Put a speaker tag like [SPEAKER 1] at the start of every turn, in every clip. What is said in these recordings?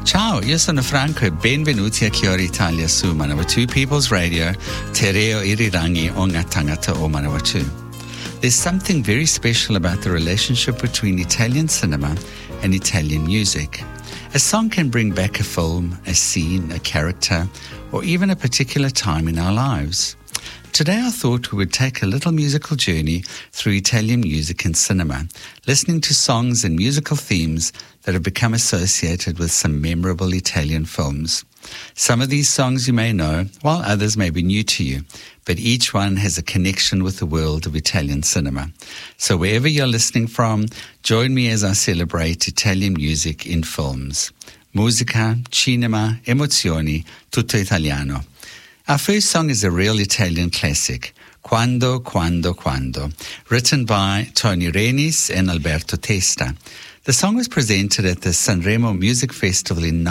[SPEAKER 1] Ciao, io sono Franco e benvenuti a Chiori Italia su Manawatu People's Radio, Te Reo Irirangi o Ngā Tangata o Manawatu. There's something very special about the relationship between Italian cinema and Italian music. A song can bring back a film, a scene, a character, or even a particular time in our lives. Today I thought we would take a little musical journey through Italian music and cinema, listening to songs and musical themes that have become associated with some memorable Italian films. Some of these songs you may know, while others may be new to you, but each one has a connection with the world of Italian cinema. So wherever you're listening from, join me as I celebrate Italian music in films. Musica, cinema, emozioni, tutto italiano. Our first song is a real Italian classic, Quando, Quando, Quando, written by Tony Renis and Alberto Testa. The song was presented at the Sanremo Music Festival in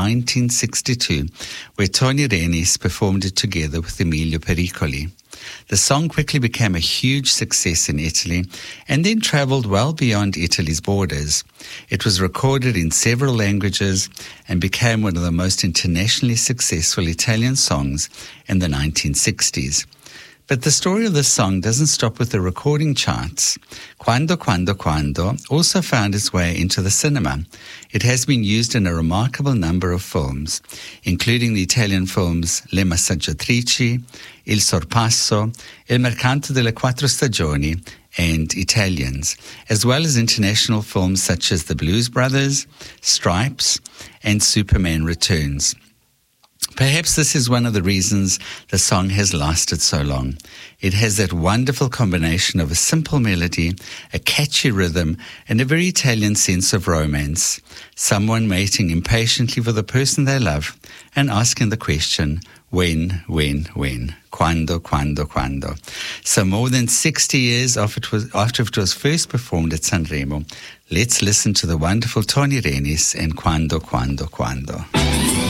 [SPEAKER 1] 1962, where Tony Renis performed it together with Emilio Pericoli. The song quickly became a huge success in Italy and then travelled well beyond Italy's borders. It was recorded in several languages and became one of the most internationally successful Italian songs in the 1960s. But the story of this song doesn't stop with the recording charts. Quando, Quando, Quando also found its way into the cinema. It has been used in a remarkable number of films, including the Italian films Le Massaggiatrici, Il Sorpasso, Il Mercanto delle Quattro Stagioni, and Italians, as well as international films such as The Blues Brothers, Stripes, and Superman Returns. Perhaps this is one of the reasons the song has lasted so long. It has that wonderful combination of a simple melody, a catchy rhythm, and a very Italian sense of romance. Someone waiting impatiently for the person they love and asking the question, when? Quando, quando, quando. So more than 60 years after it was first performed at Sanremo, let's listen to the wonderful Tony Renis and Quando, Quando, Quando.